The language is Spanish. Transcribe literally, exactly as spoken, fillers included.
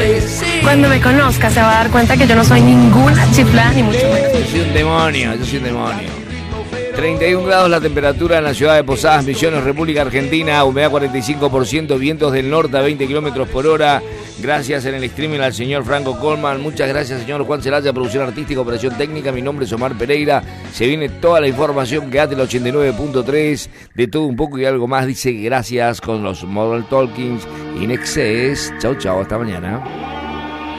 Cuando me conozca se va a dar cuenta que yo no soy ninguna chiflada ni mucho menos. Yo soy un demonio, yo soy un demonio. treinta y un grados la temperatura en la ciudad de Posadas Misiones, República Argentina, humedad cuarenta y cinco por ciento, vientos del norte a veinte kilómetros por hora. Gracias en el streaming al señor Franco Colman, muchas gracias señor Juan Celaya, producción artística, operación técnica, mi nombre es Omar Pereira. Se viene toda la información, quédate en el ochenta y nueve punto tres, de todo un poco y algo más, dice gracias con los Model Talkings in Excess. Chau chau, hasta mañana.